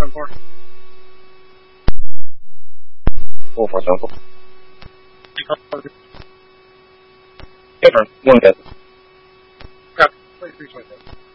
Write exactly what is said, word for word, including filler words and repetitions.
ten four. four four seven four. Different. One hit. Okay. twenty-three twenty-four.